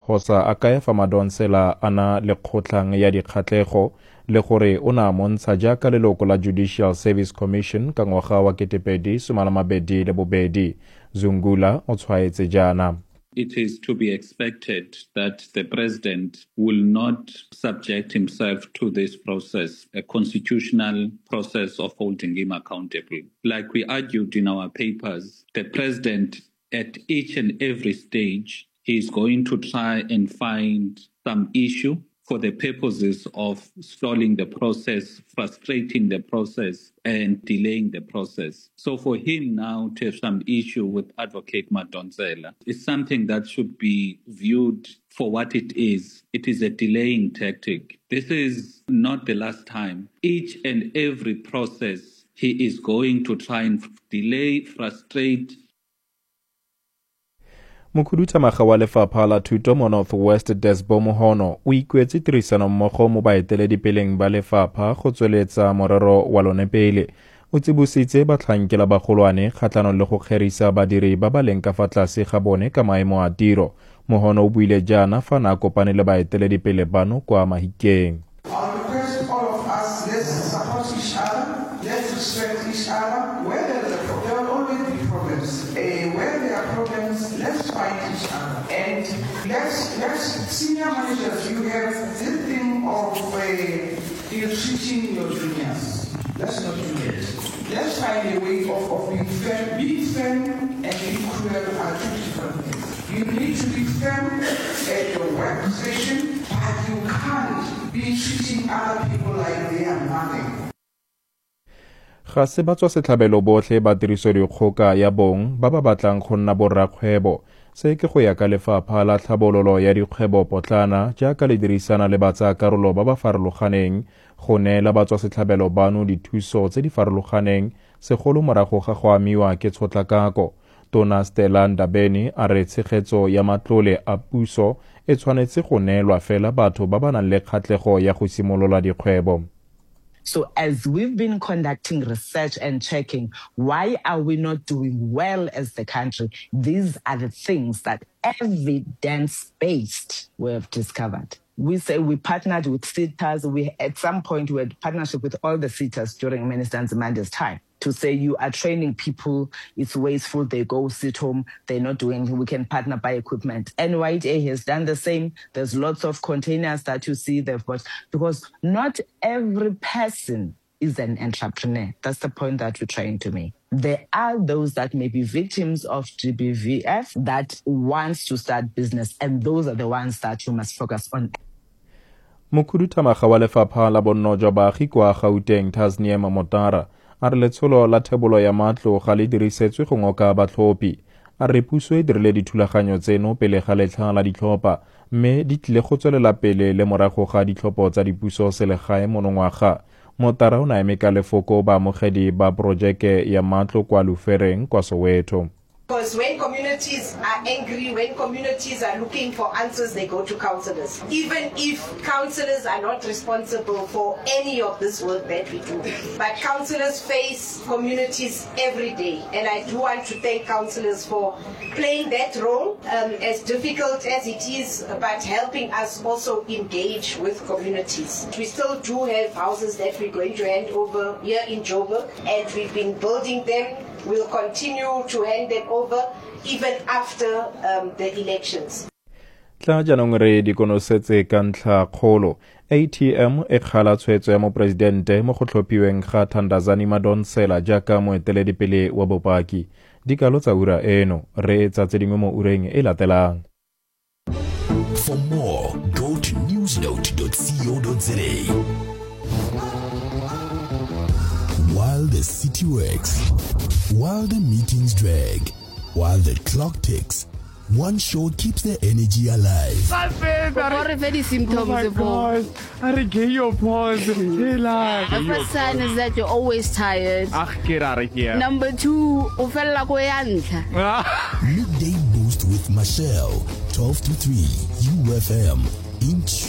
Ramaphosa a ka efa Madonsela a na le kgotlang ya dikgatlego le gore o na montsha jaaka leloko la Judicial Service Commission ka ngwaga wa 2022. Zungula o tshwaetse jana. It is to be expected that the president will not subject himself to this process, a constitutional process of holding him accountable. Like we argued in our papers, the president at each and every stage is going to try and find some issue for the purposes of stalling the process, frustrating the process, and delaying the process. So for him now to have some issue with Advocate Madonsela is something that should be viewed for what it is. It is a delaying tactic. This is not the last time. Each and every process, he is going to try and delay, frustrate. Mokhuduthamaga wa lefapha la thuto mo Northwest Desbo Mohono o ikwetse tirisano mmogo mo baeteledipeleng ba lefapha go tsweletsa morero wa lone pele. O tsibositse batlhankela bagolwane kgatlhanong le go kgerisa badiri ba ba leng ka fa tlase ga bone ka maemo a tiro. Mohono o buile jaana fa na kopane le baeteledipele bano kwa Mahikeng. Let's fight each other. And let's senior managers, you have this thing of you're treating your juniors. Let's not do it. Let's find a way of being fair. Being firm and being cruel are two different things. You need to be firm at your work position, but you can't be treating other people like they are nothing. Ga se batswa setlhabelo botlhe ba tirisodikgoka ya bong ba ba batlang go nna borrakgwebo. Se ke go ya ka lefapha la tlhabololo ya dikgwebo potlana jaaka le dirisana le batsayakarolo ba ba farologaneng go neela batswa setlhabelo bano dithuso tse di farologaneng segolo morago ga go amiwa ke tshotlakako. Tona Stella Ndabeni a re tshegetso ya matlole a puso e tshwanetse go neelwa fela batho ba ba nang le kgatlego ya go simolola dikgwebo. So as we've been conducting research and checking, why are we not doing well as the country? These are the things that evidence-based we have discovered. We say we partnered with SETAs. At some point, we had partnership with all the SETAs during Minister Nzimande's time to say you are training people, it's wasteful, they go sit home, they're not doing anything, we can partner buy equipment. NYDA has done the same. There's lots of containers that you see they've got, because not every person is an entrepreneur. That's the point that you're trying to make. There are those that may be victims of GBVF that wants to start business, and those are the ones that you must focus on. Mokhuduthamaga wa lefapha la bonno jwa baagi kwa Gauteng Tasnia Mamotara a re letsholo la thebolo ya matlo ga le dirisetswe go ngoka batlhophi. A re puso e dirile dithulaganyo tseno pele ga letlha la ditlhopha, mme di tlile go tswelela pele le morago ga ditlhopho tsa dipuso selegae monongwaga. Motara o na eme ka lefoko baamogedi ba porojeke ya matlo kwa Lufereng kwa Soweto. Because when communities are angry, when communities are looking for answers, they go to councillors. Even if councillors are not responsible for any of this work that we do. But councillors face communities every day. And I do want to thank councillors for playing that role, as difficult as it is, but helping us also engage with communities. We still do have houses that we're going to hand over here in Joburg, and we've been building them. We'll continue to hand them over even after the elections. Tla jaanong re di konosetse ka ntlha kgolo. ATM e kgala tshwetso ya mopresidente mo go tlhophiweng ga Thandazani Madonsela jaaka moeteledipele wa bopaki. Dikalo tsa ura eno re etsa tse dingwe mo ureng e latelang. For more, go to newsnote.co.za. While the city works, while the meetings drag, while the clock ticks, one show keeps the energy alive. Oh my God, I get your pause. The first sign is that you're always tired. Number 2, Midday Boost with Michelle, 12 to 3, UFM.